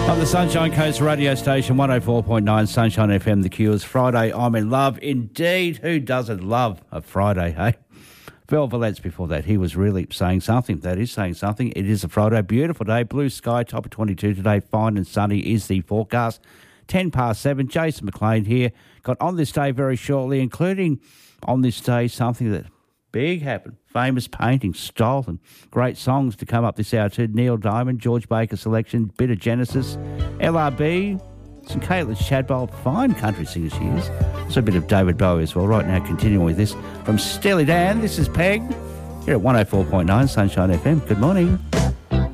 On the Sunshine Coast radio station, 104.9 Sunshine FM, The Cures. Friday, I'm in love. Indeed, who doesn't love a Friday, hey? Vel Valence before that, he was really saying something. That is saying something. It is a Friday, beautiful day, blue sky, top of 22 today, fine and sunny is the forecast. 10 past 7, Jason McLean here. Got on this day very shortly, including on this day something that big happened. Famous paintings, stolen. Great songs to come up this hour too. Neil Diamond, George Baker selection, bit of Genesis, LRB, some Caitlin Shadbolt, fine country singer she is. Also a bit of David Bowie as well. Right now, continuing with this from Steely Dan, this is Peg, here at 104.9 Sunshine FM. Good morning.